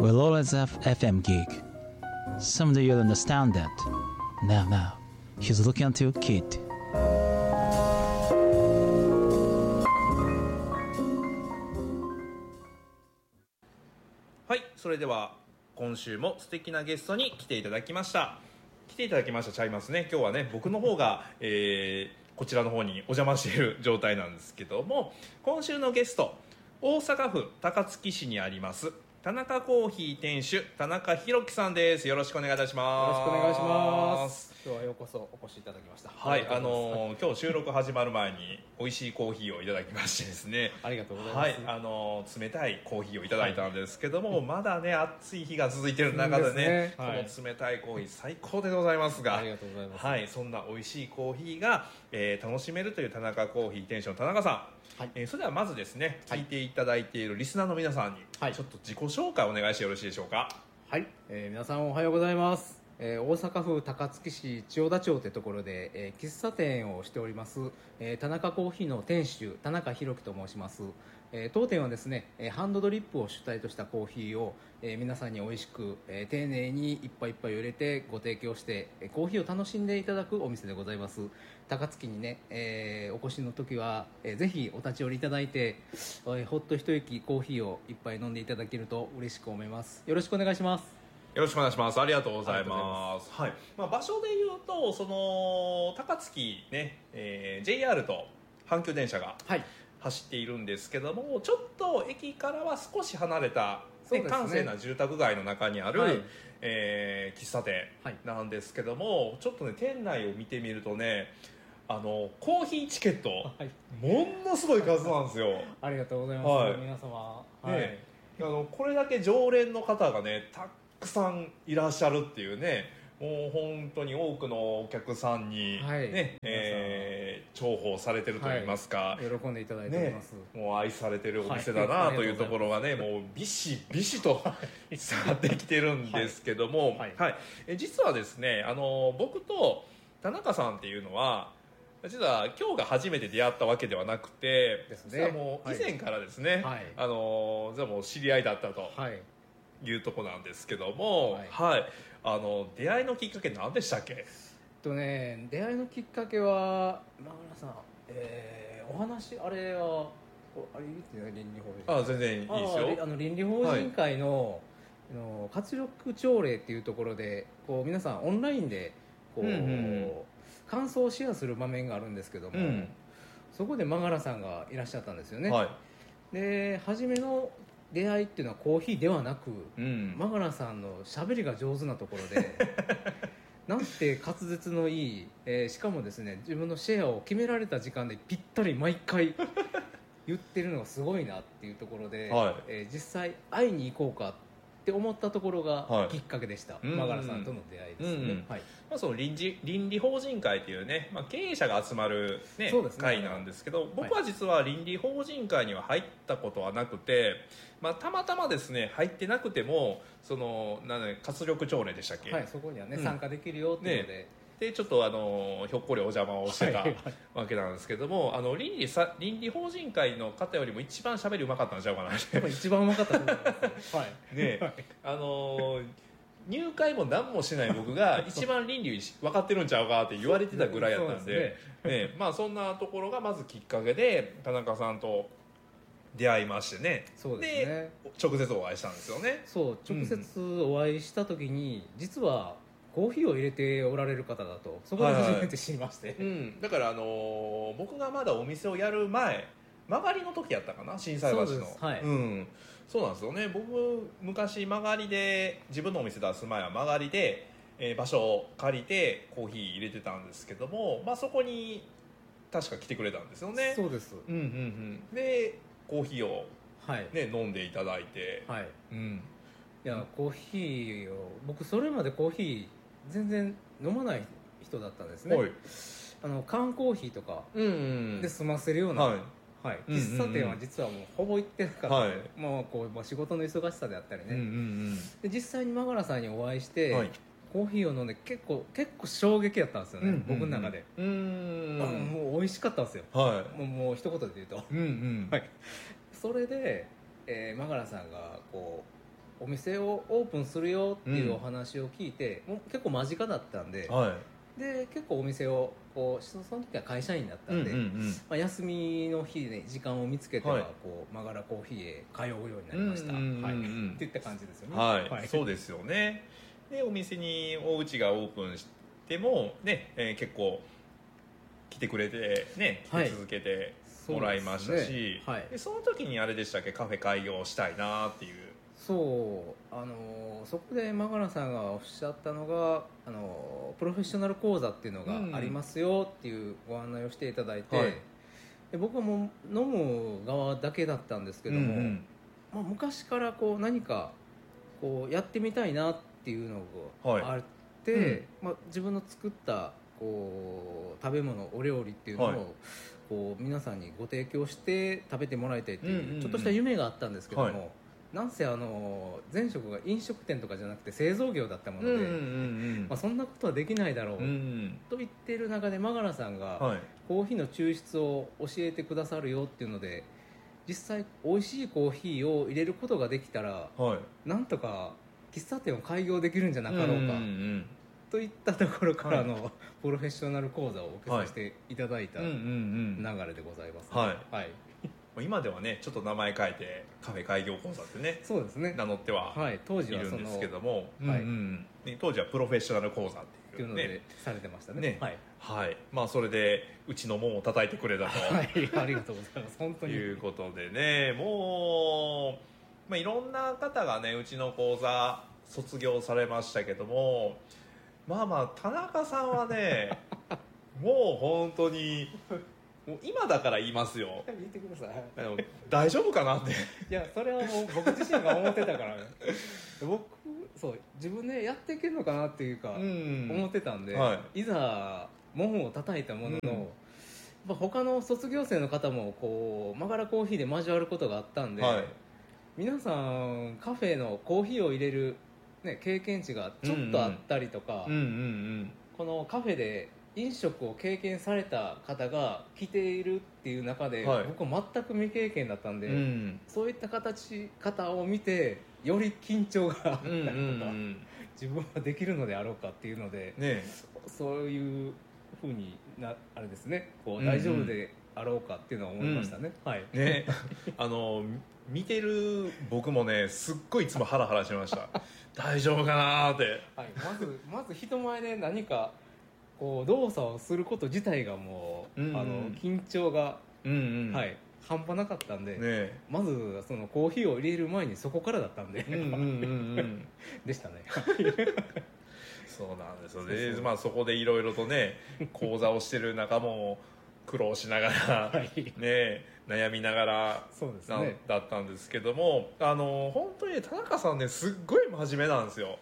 with Lawrence FM gig. Someday you'll understand that. Now, he's looking at you, kid. はい、それでは今週も素敵なゲストに来ていただきました。来ていただきましたちゃいますね。今日はね、僕の方が、こちらの方にお邪魔している状態なんですけども、今週のゲスト、大阪府高槻市にあります田中コーヒー店主田中弘樹さんです。よろしくお願いいたします。 よろしくお願いします。今日はようこそお越しいただきました。 はい、今日収録始まる前に美味しいコーヒーをいただきましてですね、 ありがとうございます。 冷たいコーヒーをいただいたんですけども、まだね暑い日が続いている中でね、この冷たいコーヒー最高でございますが、 ありがとうございます。 はい、そんな美味しいコーヒーが、楽しめるという田中コーヒー店主の田中さん、はい、それではまずですね、聞いていただいているリスナーの皆さんに、ちょっと自己紹介をお願いしてよろしいでしょうか。 はい、皆さんおはようございます。大阪府高槻市千代田町というところで、喫茶店をしております、田中コーヒーの店主田中弘樹と申します。当店はですね、ハンドドリップを主体としたコーヒーを、皆さんに美味しく、丁寧に一杯一杯を入れてご提供して、コーヒーを楽しんでいただくお店でございます。高槻にね、お越しの時は、ぜひお立ち寄りいただいて、ほっと一息コーヒーを一杯飲んでいただけると嬉しく思います。よろしくお願いします。 よろしくお願いします。ありがとうございます。はい、場所で言うとその高槻ね、JR と阪急電車が走っているんですけども、ちょっと駅からは少し離れた、閑静な住宅街の中にある、喫茶店なんですけども、ちょっとね店内を見てみるとね、コーヒーチケット、ものすごい数なんですよ。 ありがとうございます、皆様。 これだけ常連の方がねたくさんいらっしゃるっていうね、もう本当に多くのお客さんに、重宝されてるといいますか、 喜んでいただいております、 もう愛されてるお店だなというところがね、もうビシビシと伝わってきてるんですけども、実はですね、僕と田中さんっていうのは実は今日が初めて出会ったわけではなくて、実はもう以前からですね、実はもう知り合いだったというとこなんですけども、出会いのきっかけ何でしたっけ？ 出会いのきっかけは皆さん、お話あれは言ってない倫理法人、 全然いいですよ。 倫理法人会の、活力朝礼っていうところでこう皆さんオンラインでこう、感想をシェアする場面があるんですけども、そこでマガラさんがいらっしゃったんですよね。で初めの出会いっていうのはコーヒーではなく、マガラさんのしゃべりが上手なところでなんて滑舌のいい、しかもですね自分のシェアを決められた時間でぴったり毎回言ってるのがすごいなっていうところで、実際会いに行こうかって思ったところがきっかけでした、マガラさんとの出会いですね。 その倫理法人会というね、経営者が集まる、会なんですけど、僕は実は倫理法人会には入ったことはなくて、たまたまですね入ってなくてもその活力朝礼でしたっけ、 そこにはね、参加できるよっていうので、 でちょっとひょっこりお邪魔をしてたわけなんですけども、倫理法人会の方よりも一番喋りうまかったんちゃうかな一番うまかったと思います入会も何もしない僕が一番倫理分かってるんちゃうかって言われてたぐらいやったんで、そんなところがまずきっかけで田中さんと出会いましてね。で直接お会いしたんですよね。 直接お会いした時に、実はコーヒーを入れておられる方だとそこで初めて知りまして、 だから僕がまだお店をやる前、曲がりの時やったかな、心斎橋の。そうなんですよね。僕昔曲がりで自分のお店出す前は曲がりで、場所を借りてコーヒー入れてたんですけども、そこに確か来てくれたんですよね。 そうです。 でコーヒーを、飲んでいただいて、 いやコーヒーを僕それまでコーヒー全然飲まない人だったんですね。缶コーヒーとかで済ませるような、喫茶店は実はもうほぼ行ってなかった、もう仕事の忙しさであったりね、で実際にマガラさんにお会いして、コーヒーを飲んで結構衝撃だったんですよね、僕の中で。もう美味しかったんですよ、もう一言で言うとそれで、マガラさんがこうお店をオープンするよっていうお話を聞いて、もう結構間近だったんで、で結構お店をこうその時は会社員だったんで、休みの日で、時間を見つけてはこうマガラコーヒーへ通うようになりました、っていった感じですよね。 そうですよね。でお店にお家がオープンしてもね、結構来てくれてね、来続けてもらいましたし、でその時にあれでしたっけ、カフェ開業したいなっていう。 そこでマガラさんがおっしゃったのがプロフェッショナル講座っていうのがありますよっていうご案内をしていただいて、で僕はもう飲む側だけだったんですけども、昔からこう何かこうやってみたいなっていうのがあって、自分の作ったこう食べ物お料理っていうのをこう皆さんにご提供して食べてもらいたいっていうちょっとした夢があったんですけども、なんせ前職が飲食店とかじゃなくて製造業だったもので、そんなことはできないだろうと言っている中でマガラさんがコーヒーの抽出を教えてくださるよっていうので、実際美味しいコーヒーを入れることができたら、なんとか喫茶店を開業できるんじゃなかろうかといったところからのプロフェッショナル講座を受けさせていただいた流れでございます。 今ではねちょっと名前変えてカフェ開業講座ってね、 そうですね、 名乗ってはいるんですけども、当時はプロフェッショナル講座っていうのでされてましたね。 それでうちの門を叩いてくれたと、 ありがとうございます本当にいうことでね、もう、いろんな方がねうちの講座卒業されましたけども、田中さんはねもう本当にもう今だから言いますよ、 言ってください大丈夫かなって。 いやそれはもう僕自身が思ってたから自分でやっていけるのかなっていうか思ってたんで、いざ門を叩いたものの、他の卒業生の方もこうマガラコーヒーで交わることがあったんで、皆さんカフェのコーヒーを入れる、経験値がちょっとあったりとか、このカフェで飲食を経験された方が来ているっていう中で、僕は全く未経験だったんで、そういった方を見てより緊張があったりとか、自分はできるのであろうかっていうので、そういうふうにあれですね、こう大丈夫であろうかっていうのは思いましたね。 見てる僕もねすっごいいつもハラハラしました大丈夫かなって、 まず人前で何かこう動作をすること自体がもう、緊張が、半端なかったんで、まずそのコーヒーを入れる前にそこからだったんででしたねそうなんですよね。そこでいろいろとね講座をしてる仲も苦労しながら、悩みながらだったんですけども、本当に田中さんねすっごい真面目なんですよ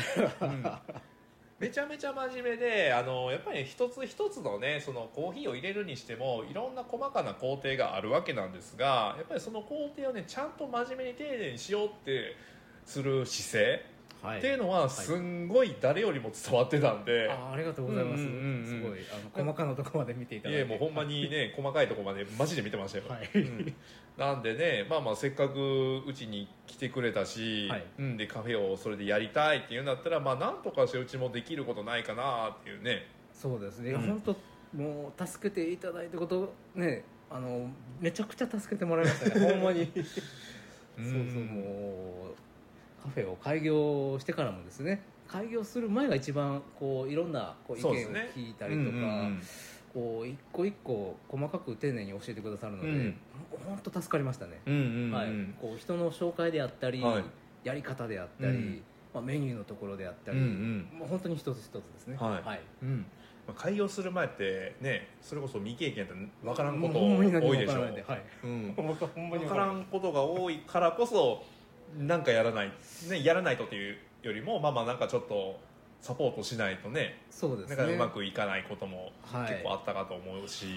めちゃめちゃ真面目で、やっぱり一つ一つのねそのコーヒーを入れるにしてもいろんな細かな工程があるわけなんですが、やっぱりその工程をねちゃんと真面目に丁寧にしようってする姿勢っていうのはすんごい誰よりも伝わってたんで、 ありがとうございます。すごい細かなところまで見ていただいて、 もうほんまにね細かいところまでマジで見てましたよ、なんでねせっかくうちに来てくれたし、でカフェをそれでやりたいっていうんだったらなんとかしてうちもできることないかなっていうね。 そうですね、本当もう助けていただいたことね、めちゃくちゃ助けてもらいましたねほんまにもうカフェを開業してからもですね、開業する前が一番こういろんなこう意見を聞いたりとか、こう一個一個細かく丁寧に教えてくださるので、本当助かりましたね。こう人の紹介であったり、やり方であったり、メニューのところであったり、もう本当に一つ一つですね。 開業する前ってね、それこそ未経験って分からんこと多いでしょ。分からんことが多いからこそなんかやらないとっていうよりもなんかちょっとサポートしないとね、 そうですね、 なんかうまくいかないことも結構あったかと思うし、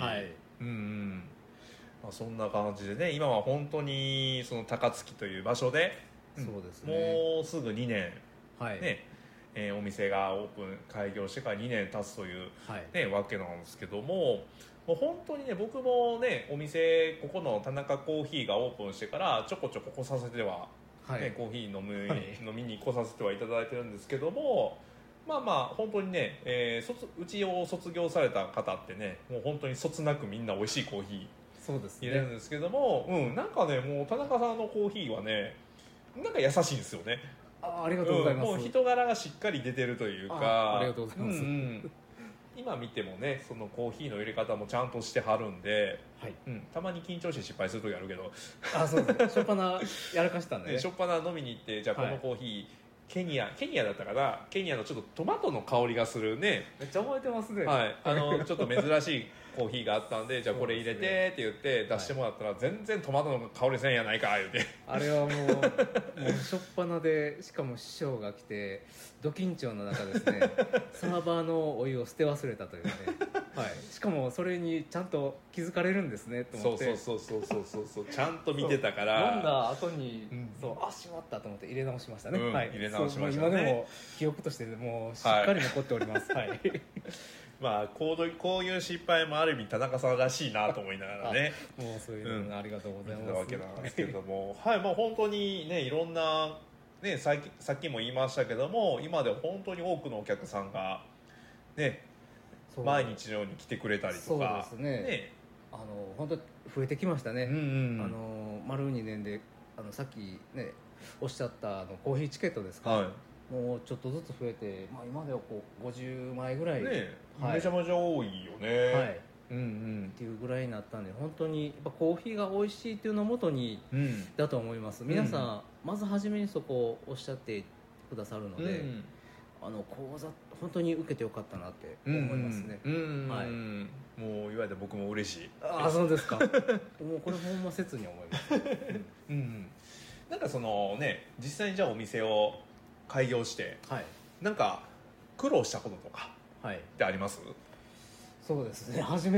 そんな感じでね、今は本当にその高槻という場所で、 そうですね、 もうすぐ2年、お店がオープン開業してから2年経つという、わけなんですけども、もう本当にね僕もねお店ここの田中コーヒーがオープンしてからちょこちょこ来させてははい、 コーヒー飲みに来させてはいただいてるんですけども、まあまあ本当にね、うちを卒業された方ってね、もう本当にそつなくみんな美味しいコーヒーそうですね、 入れるんですけども、なんかね、もう田中さんのコーヒーはね、なんか優しいんですよね。 ありがとうございます、 もう人柄がしっかり出てるというか、 ありがとうございます、 今見てもね、そのコーヒーの入れ方もちゃんとしてはるんで、 はい、 たまに緊張して失敗する時あるけど、 そうですね、しょっぱなやらかしたんで、ね、 しょっぱな飲みに行って、じゃあこのコーヒー、ケニアだったかな、ケニアのちょっとトマトの香りがするね、 めっちゃ覚えてますね、 はい、ちょっと珍しいコーヒーがあったんで、じゃあこれ入れてって言って出してもらったら、全然トマトの香りせんやないか言うて、 あれはもうしょっぱなで、しかも師匠が来てド緊張の中ですねサーバーのお湯を捨て忘れたというね、はい、しかもそれにちゃんと気づかれるんですねと思って、 そうちゃんと見てたから飲んだ後に、しまったと思って入れ直しましたね、はい、 入れ直しましたね。 今でも記憶としてもうしっかり残っております、はいまあこういう失敗もある意味田中さんらしいなと思いながらね、 もうそういうのありがとうございます、 わけなんですけどもはい、もう本当にね、いろんなね、さっきも言いましたけども、今では本当に多くのお客さんがね、毎日のように来てくれたりとか、 そうですね、本当増えてきましたね、丸2年でさっきねおっしゃったコーヒーチケットですか、はい、もうちょっとずつ増えて、今ではこう50枚ぐらい、 ね、めちゃめちゃ多いよね、はい、 っていうぐらいになったんで、本当にやっぱコーヒーが美味しいっていうのをもとに、だと思います。皆さん、まず初めにそこをおっしゃってくださるので、講座本当に受けてよかったなって思いますね。はい、 もう言われて僕も嬉しい。 そうですか。もうこれほんま切に思います。 なんかそのね、実際にじゃあお店を開業して、なんか苦労したこととかってあります？ そうですね。